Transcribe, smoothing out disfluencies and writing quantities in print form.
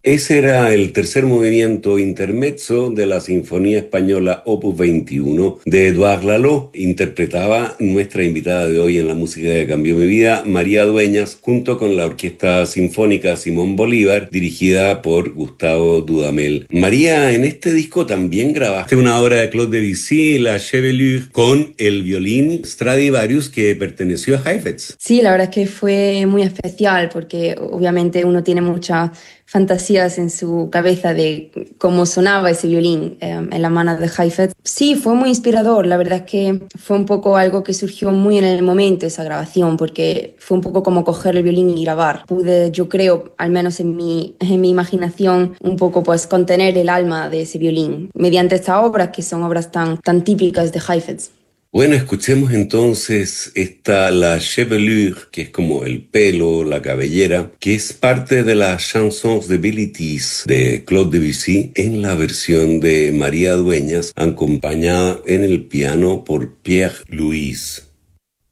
Ese era el tercer movimiento intermezzo de la Sinfonía Española Opus 21 de Edouard Lalo. Interpretaba nuestra invitada de hoy en la música que cambió mi vida, María Dueñas, junto con la Orquesta Sinfónica Simón Bolívar, dirigida por Gustavo Dudamel. María, en este disco también grabaste una obra de Claude Debussy, La Chevelure, con el violín Stradivarius que perteneció a Heifetz. Sí, la verdad es que fue muy especial porque obviamente uno tiene muchas fantasías en su cabeza de cómo sonaba ese violín en la mano de Heifetz. Sí, fue muy inspirador. La verdad es que fue un poco algo que surgió muy en el momento, esa grabación, porque fue un poco como coger el violín y grabar. Pude, yo creo, al menos en mi imaginación, un poco pues contener el alma de ese violín mediante estas obras que son obras tan típicas de Heifetz. Bueno, escuchemos entonces esta La Chevelure, que es como el pelo, la cabellera, que es parte de las Chansons de Abilities de Claude Debussy en la versión de María Dueñas, acompañada en el piano por Pierre Louis.